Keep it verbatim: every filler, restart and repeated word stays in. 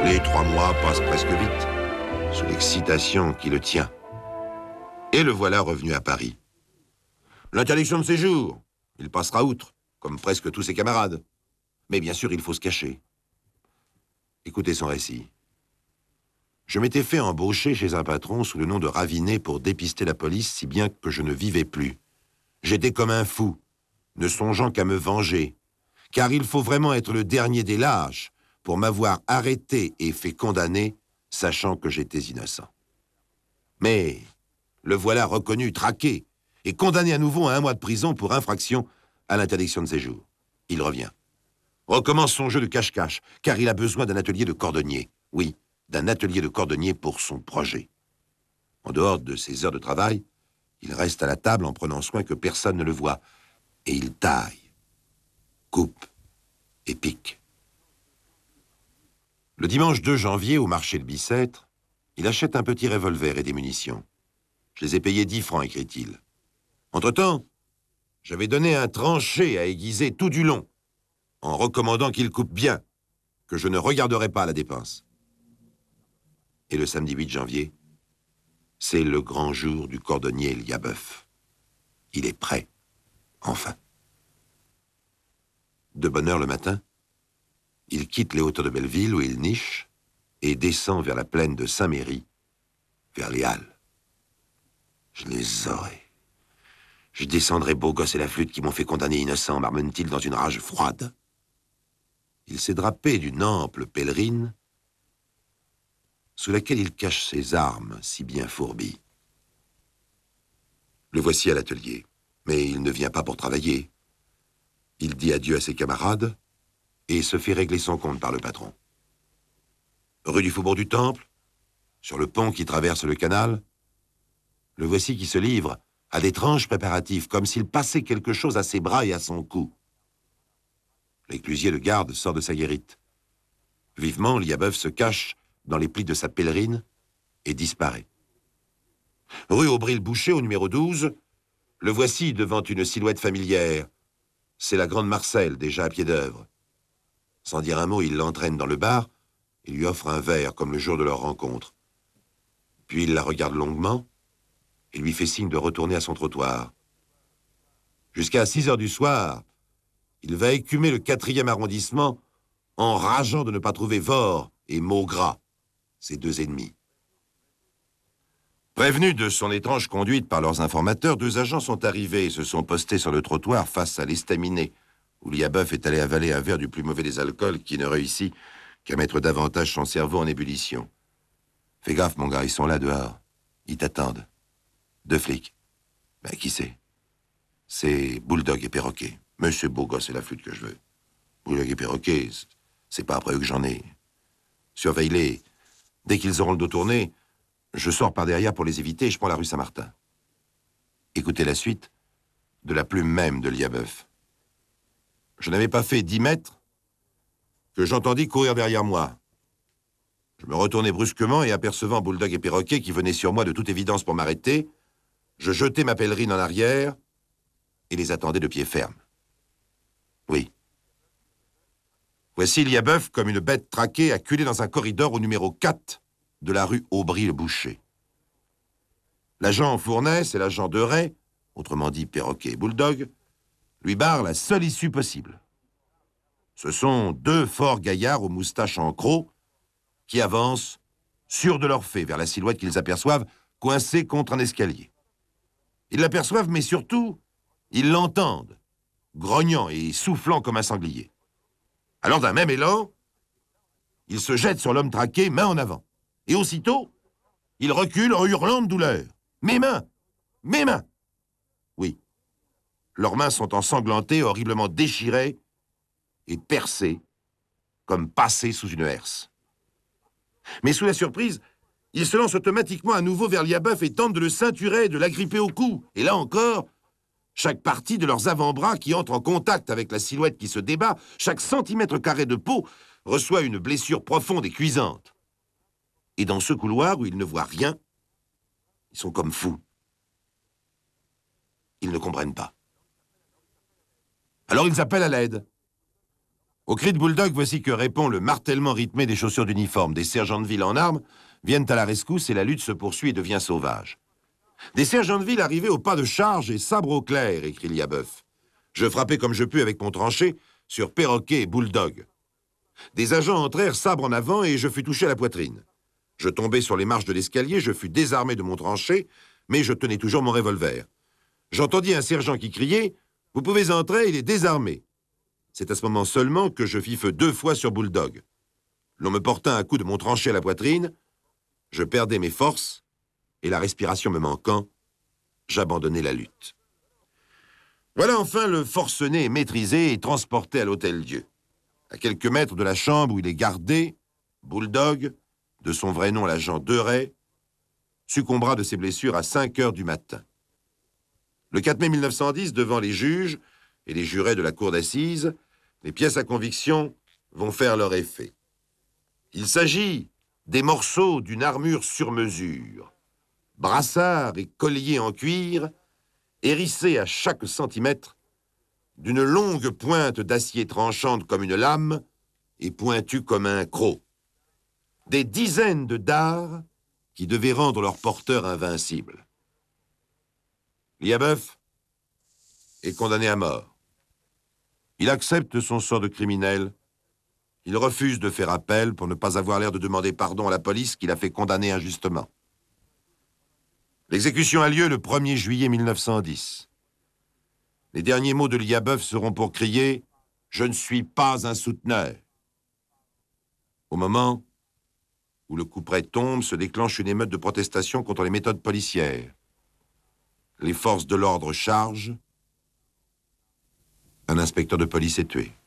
Les trois mois passent presque vite, sous l'excitation qui le tient. Et le voilà revenu à Paris. L'interdiction de séjour, il passera outre, comme presque tous ses camarades. Mais bien sûr, il faut se cacher. Écoutez son récit. Je m'étais fait embaucher chez un patron sous le nom de Ravinet pour dépister la police, si bien que je ne vivais plus. J'étais comme un fou, ne songeant qu'à me venger, car il faut vraiment être le dernier des lâches pour m'avoir arrêté et fait condamner, sachant que j'étais innocent. Mais le voilà reconnu, traqué, et condamné à nouveau à un mois de prison pour infraction à l'interdiction de séjour. Il revient. Recommence son jeu de cache-cache, car il a besoin d'un atelier de cordonnier. Oui, d'un atelier de cordonnier pour son projet. En dehors de ses heures de travail, il reste à la table en prenant soin que personne ne le voie. Et il taille, coupe et pique. Le dimanche deux janvier, au marché de Bicêtre, il achète un petit revolver et des munitions. Je les ai payés dix francs, écrit-il. Entre-temps, j'avais donné un tranché à aiguiser tout du long, en recommandant qu'il coupe bien, que je ne regarderai pas à la dépense. Et le samedi huit janvier, c'est le grand jour du cordonnier Liabeuf. Il est prêt, enfin. De bonne heure le matin, il quitte les hauteurs de Belleville où il niche et descend vers la plaine de Saint-Méry, vers les Halles. Je les aurai. Je descendrai beau gosse et la flûte qui m'ont fait condamner innocent, marmonne-t-il dans une rage froide. Il s'est drapé d'une ample pèlerine sous laquelle il cache ses armes si bien fourbies. Le voici à l'atelier, mais il ne vient pas pour travailler. Il dit adieu à ses camarades et se fait régler son compte par le patron. Rue du Faubourg du Temple, sur le pont qui traverse le canal, le voici qui se livre à d'étranges préparatifs, comme s'il passait quelque chose à ses bras et à son cou. L'éclusier de garde sort de sa guérite. Vivement, Liabeuf se cache dans les plis de sa pèlerine et disparaît. Rue Aubry-le-Boucher, au numéro douze, le voici devant une silhouette familière. C'est la grande Marcelle, déjà à pied d'œuvre. Sans dire un mot, il l'entraîne dans le bar et lui offre un verre, comme le jour de leur rencontre. Puis il la regarde longuement et lui fait signe de retourner à son trottoir. Jusqu'à six heures du soir, il va écumer le quatrième arrondissement en rageant de ne pas trouver Vore et Maugras, ses deux ennemis. Prévenus de son étrange conduite par leurs informateurs, deux agents sont arrivés et se sont postés sur le trottoir face à l'estaminet, où Liabeuf est allé avaler un verre du plus mauvais des alcools qui ne réussit qu'à mettre davantage son cerveau en ébullition. Fais gaffe, mon gars, ils sont là dehors. Ils t'attendent. Deux flics. Ben, qui c'est? C'est Bulldog et Perroquet. Monsieur Beaugosse, c'est la flûte que je veux. Bulldog et Perroquet, c'est pas après eux que j'en ai. Surveille-les. Dès qu'ils auront le dos tourné, je sors par derrière pour les éviter et je prends la rue Saint-Martin. Écoutez la suite de la plume même de Liabeuf. Je n'avais pas fait dix mètres que j'entendis courir derrière moi. Je me retournai brusquement et apercevant Bulldog et Perroquet qui venaient sur moi de toute évidence pour m'arrêter, je jetai ma pèlerine en arrière et les attendais de pied ferme. Oui. Voici Liabeuf comme une bête traquée acculée dans un corridor au numéro quatre de la rue Aubry-le-Boucher. L'agent Fournès et l'agent Deray, autrement dit Perroquet et Bulldog, lui barrent la seule issue possible. Ce sont deux forts gaillards aux moustaches en croc qui avancent, sûrs de leur fait, vers la silhouette qu'ils aperçoivent coincée contre un escalier. Ils l'aperçoivent, mais surtout, ils l'entendent, grognant et soufflant comme un sanglier. Alors d'un même élan, ils se jettent sur l'homme traqué, main en avant. Et aussitôt, ils reculent en hurlant de douleur. « Mes mains! Mes mains !» Oui, leurs mains sont ensanglantées, horriblement déchirées et percées, comme passées sous une herse. Mais sous la surprise, ils se lancent automatiquement à nouveau vers Liabeuf et tentent de le ceinturer, de l'agripper au cou. Et là encore, chaque partie de leurs avant-bras qui entre en contact avec la silhouette qui se débat, chaque centimètre carré de peau reçoit une blessure profonde et cuisante. Et dans ce couloir où ils ne voient rien, ils sont comme fous. Ils ne comprennent pas. Alors ils appellent à l'aide. Au cri de Bulldog, voici que répond le martèlement rythmé des chaussures d'uniforme. Des sergents de ville en armes viennent à la rescousse et la lutte se poursuit et devient sauvage. Des sergents de ville arrivaient au pas de charge et sabre au clair, écrit Liabeuf. Je frappais comme je pus avec mon tranché sur Perroquet et Bulldog. Des agents entrèrent sabre en avant et je fus touché à la poitrine. Je tombai sur les marches de l'escalier, je fus désarmé de mon tranché, mais je tenais toujours mon revolver. J'entendis un sergent qui criait « Vous pouvez entrer, il est désarmé ». C'est à ce moment seulement que je fis feu deux fois sur Bulldog. L'on me porta un coup de mon tranché à la poitrine, je perdais mes forces, et la respiration me manquant, j'abandonnai la lutte. Voilà enfin le forcené maîtrisé et transporté à l'Hôtel-Dieu. À quelques mètres de la chambre où il est gardé, Bulldog, de son vrai nom l'agent Deray, succombera de ses blessures à cinq heures du matin. Le quatre mai mille neuf cent dix, devant les juges et les jurés de la cour d'assises, les pièces à conviction vont faire leur effet. Il s'agit des morceaux d'une armure sur mesure, brassards et colliers en cuir, hérissés à chaque centimètre d'une longue pointe d'acier tranchante comme une lame et pointue comme un croc. Des dizaines de dards qui devaient rendre leur porteur invincible. Liabeuf est condamné à mort. Il accepte son sort de criminel. Il refuse de faire appel pour ne pas avoir l'air de demander pardon à la police qui l'a fait condamner injustement. L'exécution a lieu le premier juillet mille neuf cent dix. Les derniers mots de Liabeuf seront pour crier « Je ne suis pas un souteneur ». Au moment où le couperet tombe, se déclenche une émeute de protestation contre les méthodes policières. Les forces de l'ordre chargent. Un inspecteur de police est tué.